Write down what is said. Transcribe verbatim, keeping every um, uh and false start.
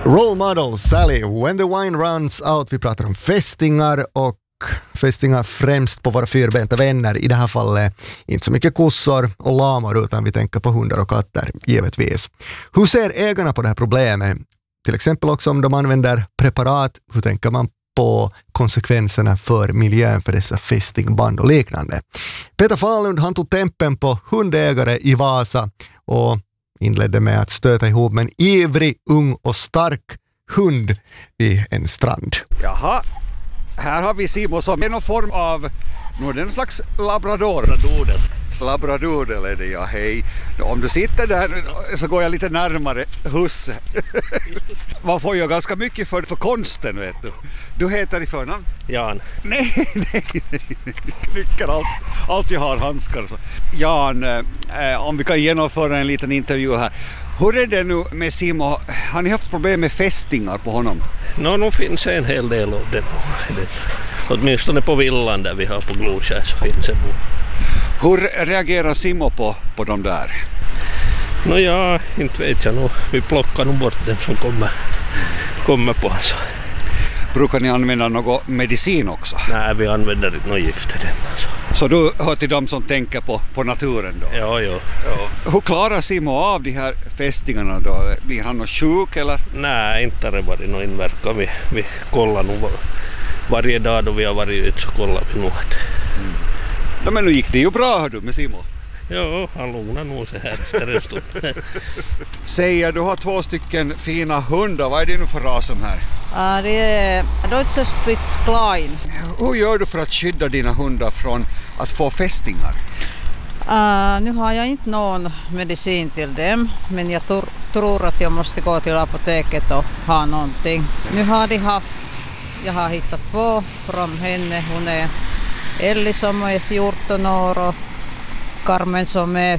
Role Model, Sally, When the Wine Runs Out. Vi pratar om fästingar och fästingar främst på våra fyrbenta vänner. I det här fallet inte så mycket kossor och lamor, utan vi tänker på hundar och katter, givetvis. Hur ser ägarna på det här problemet? Till exempel också om de använder preparat, hur tänker man på konsekvenserna för miljön för dessa fästingband och liknande? Peter Fahlund, han tog tempen på hundägare i Vasa och inledde med att stöta ihop med en ivrig, ung och stark hund vid en strand. Jaha, här har vi Simo som är någon form av, nu är det en slags labrador. Labradodel. Labradodel är det, ja, hej. Om du sitter där så går jag lite närmare huset. Man får ju ganska mycket för, för konsten, vet du. Du heter i förnamn? Jan. Nej, nej, nej. Knycker allt, allt jag har handskar. Så. Jan, eh, om vi kan genomföra en liten intervju här. Hur är det nu med Simo? Har ni haft problem med fästingar på honom? Nå, no, nu finns en hel del av det. Åtminstone på villan där vi har på Glodskär så finns det. Hur reagerar Simo på, på de där? Nå no, ja, inte vet jag nog. Vi plockar nog bort dem som kommer, kommer på. Alltså. Brukar ni använda någon medicin också? Nej, vi använder inte något gift till dem. Alltså. Så du hör till dem som tänker på, på naturen då? Ja, ja, ja. Hur klarar Simo av de här fästingarna då? Blir han någon sjuk eller? Nej, inte har det varit någon inverkan. Vi, vi kollar nog varje dag då vi har varit ut så kollar vi nog att... Mm. Ja, men nu gick det ju bra, hör du, med Simo. Ja, han lugnar nog sig här efter en stund. Säger, du har två stycken fina hundar. Vad är det nu för ras som här? Ja, det är Deutscher Spitz Klein. Hur gör du för att skydda dina hundar från att få fästingar? Uh, nu har jag inte någon medicin till dem, men jag tror, tror att jag måste gå till apoteket och ha någonting. Nu har de haft, jag har hittat två från henne. Hon är Elli som är fjorton år och Carmen som är